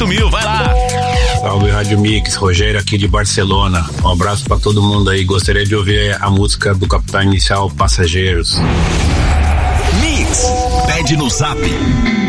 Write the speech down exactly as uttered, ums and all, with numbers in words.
Posto Mil, vai lá. Salve Rádio Mix, Rogério aqui de Barcelona. Um abraço pra todo mundo aí. Gostaria de ouvir a música do Capital Inicial, Passageiros. Mix, pede no Zap